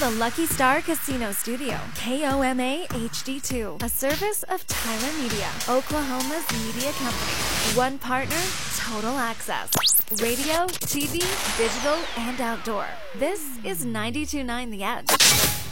the Lucky Star Casino Studio. KOMA HD2, a service of Tyler Media, Oklahoma's media company. One partner, total access. Radio, TV, digital, and outdoor. This is 92.9 The Edge.